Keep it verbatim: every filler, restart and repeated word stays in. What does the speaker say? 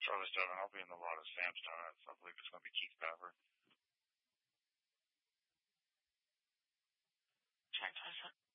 Charlie seven, I'll be in the lot of Sam Stone. I believe it's going to be Keith Pepper. Check, check, check.